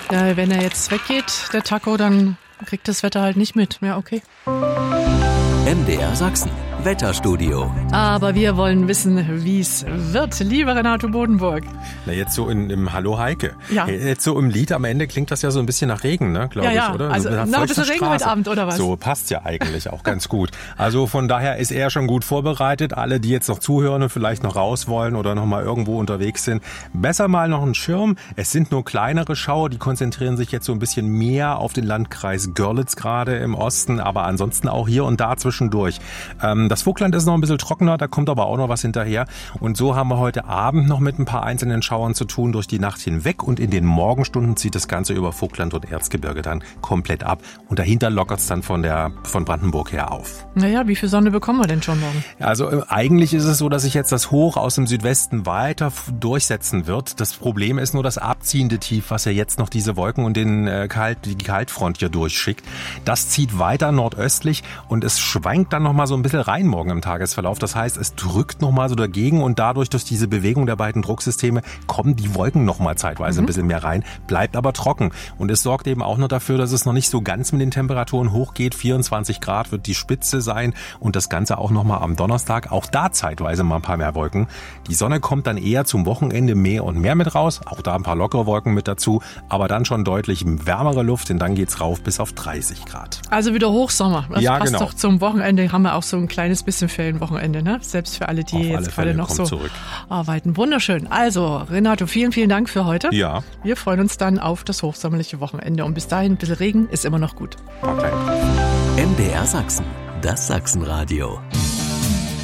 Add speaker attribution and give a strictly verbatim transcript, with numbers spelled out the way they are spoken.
Speaker 1: Ja, wenn er jetzt weggeht, der Taco, dann kriegt das Wetter halt nicht mit. Ja, okay.
Speaker 2: M D R Sachsen, Wetterstudio.
Speaker 1: Aber wir wollen wissen, wie es wird. Lieber Renato Bodenburg.
Speaker 3: Na, jetzt so in, im Hallo Heike.
Speaker 1: Ja.
Speaker 3: Jetzt so im Lied am Ende klingt das ja so ein bisschen nach Regen, ne, glaube
Speaker 1: ja, ja.
Speaker 3: ich, oder?
Speaker 1: Also,
Speaker 3: nach
Speaker 1: noch ein bisschen
Speaker 3: feuchter
Speaker 1: Regen heute Abend, oder was?
Speaker 3: So, passt ja eigentlich auch ganz gut. Also von daher ist er schon gut vorbereitet. Alle, die jetzt noch zuhören und vielleicht noch raus wollen oder noch mal irgendwo unterwegs sind, besser mal noch einen Schirm. Es sind nur kleinere Schauer, die konzentrieren sich jetzt so ein bisschen mehr auf den Landkreis Görlitz gerade im Osten, aber ansonsten auch hier und da zwischendurch. Ähm, das Vogtland ist noch ein bisschen trockener, da kommt aber auch noch was hinterher. Und so haben wir heute Abend noch mit ein paar einzelnen Schauern zu tun durch die Nacht hinweg. Und in den Morgenstunden zieht das Ganze über Vogtland und Erzgebirge dann komplett ab. Und dahinter lockert es dann von der von Brandenburg her auf.
Speaker 1: Naja, wie viel Sonne bekommen wir denn schon morgen?
Speaker 3: Also äh, eigentlich ist es so, dass sich jetzt das Hoch aus dem Südwesten weiter f- durchsetzen wird. Das Problem ist nur das abziehende Tief, was ja jetzt noch diese Wolken und den äh, Kalt, die Kaltfront hier durchschickt. Das zieht weiter nordöstlich und es schwankt dann noch mal so ein bisschen rein morgen im Tagesverlauf. Das heißt, es drückt noch mal so dagegen und dadurch, durch diese Bewegung der beiden Drucksysteme, kommen die Wolken noch mal zeitweise mhm. ein bisschen mehr rein, bleibt aber trocken. Und es sorgt eben auch noch dafür, dass es noch nicht so ganz mit den Temperaturen hochgeht. vierundzwanzig Grad wird die Spitze sein und das Ganze auch noch mal am Donnerstag. Auch da zeitweise mal ein paar mehr Wolken. Die Sonne kommt dann eher zum Wochenende mehr und mehr mit raus. Auch da ein paar lockere Wolken mit dazu, aber dann schon deutlich wärmere Luft, denn dann geht's rauf bis auf dreißig Grad.
Speaker 1: Also wieder Hochsommer. Das
Speaker 3: ja,
Speaker 1: passt
Speaker 3: genau.
Speaker 1: doch zum Wochenende. Haben wir auch so ein kleines bisschen Ferienwochenende, ne? Selbst für alle, die
Speaker 3: Auf
Speaker 1: jetzt
Speaker 3: alle
Speaker 1: gerade
Speaker 3: Fälle,
Speaker 1: noch so
Speaker 3: zurück.
Speaker 1: arbeiten. Wunderschön. Also, Renato, vielen, vielen Dank für heute.
Speaker 3: Ja.
Speaker 1: Wir freuen uns dann auf das hochsommerliche Wochenende. Und bis dahin, ein bisschen Regen ist immer noch gut.
Speaker 3: Okay.
Speaker 2: M D R Sachsen, das Sachsenradio.